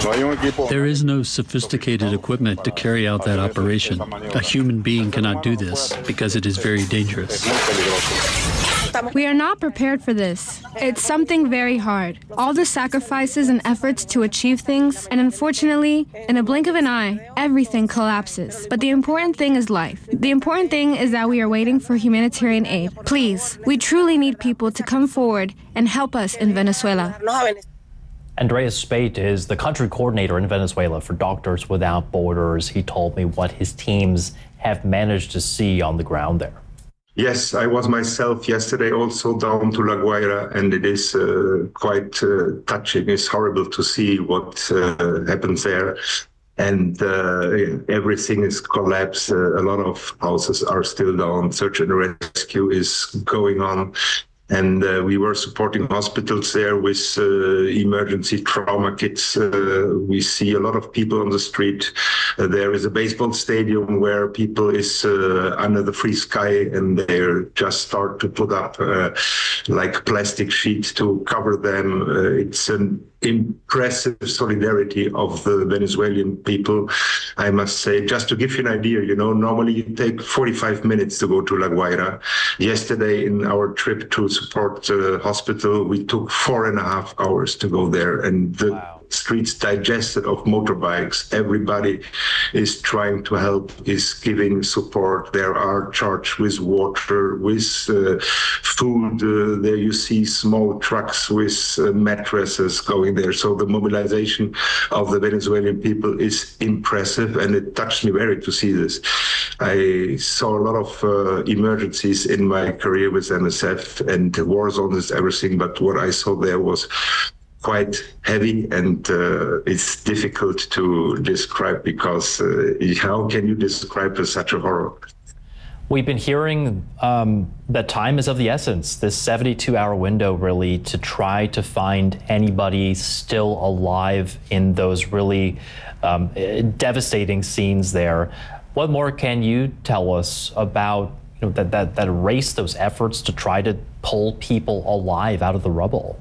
There is no sophisticated equipment to carry out that operation. A human being cannot do this because it is very dangerous. We are not prepared for this. It's something very hard. All the sacrifices and efforts to achieve things, and unfortunately, in a blink of an eye, everything collapses. But the important thing is life. The important thing is that we are waiting for humanitarian aid. Please, we truly need people to come forward and help us in Venezuela. Andreas Spate is the country coordinator in Venezuela for Doctors Without Borders. He told me what his teams have managed to see on the ground there. Yes, I was myself yesterday also down to La Guaira, and it is quite touching. It's horrible to see what happens there. And everything is collapsed. A lot of houses are still down. Search and rescue is going on. And we were supporting hospitals there with emergency trauma kits. We see a lot of people on the street. There is a baseball stadium where people is under the free sky, and they just start to put up like plastic sheets to cover them. It's an impressive solidarity of the Venezuelan people, I must say. Just to give you an idea, you know, normally you take 45 minutes to go to La Guaira. Yesterday in our trip to support the hospital, we took 4.5 hours to go there, and the streets digested of motorbikes. Everybody is trying to help, is giving support. There are charged with water, with food. There you see small trucks with mattresses going there. So the mobilization of the Venezuelan people is impressive, and it touched me very to see this. I saw a lot of emergencies in my career with MSF, and war zone is everything, but what I saw there was quite heavy, and it's difficult to describe because how can you describe such a horror? We've been hearing that time is of the essence, this 72-hour window really to try to find anybody still alive in those really devastating scenes there. What more can you tell us about that race, those efforts to try to pull people alive out of the rubble?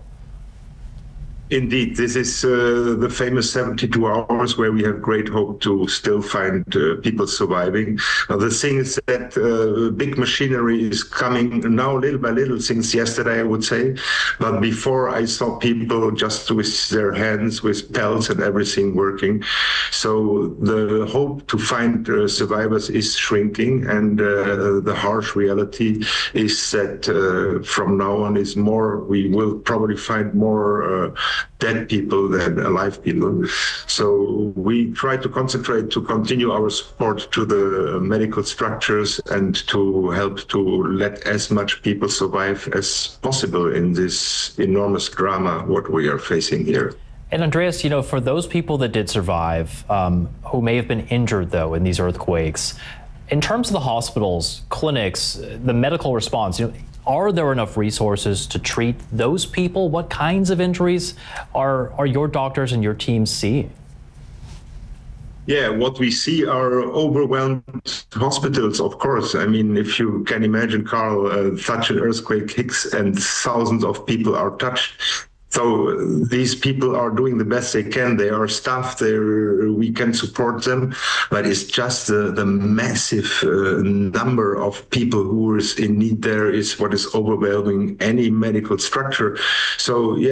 Indeed, this is the famous 72 hours where we have great hope to still find people surviving. The thing is that big machinery is coming now little by little since yesterday, I would say. But before I saw people just with their hands, with pelts and everything working. So the hope to find survivors is shrinking, and the harsh reality is that from now on is more, we will probably find more dead people than alive people. So we try to concentrate to continue our support to the medical structures and to help to let as much people survive as possible in this enormous drama what we are facing here. And Andreas, for those people that did survive, who may have been injured though in these earthquakes, in terms of the hospitals, clinics, the medical response, are there enough resources to treat those people? What kinds of injuries are your doctors and your teams seeing? Yeah, what we see are overwhelmed hospitals, of course. I mean, if you can imagine, Carl, such an earthquake hits and thousands of people are touched. So these people are doing the best they can. They are staffed, we can support them, but it's just the massive number of people who is in need there is what is overwhelming any medical structure. So yeah.